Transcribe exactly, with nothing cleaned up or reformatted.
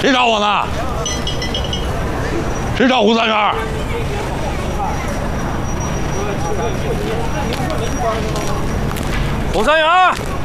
谁找我呢？谁找胡三元？ 胡三元。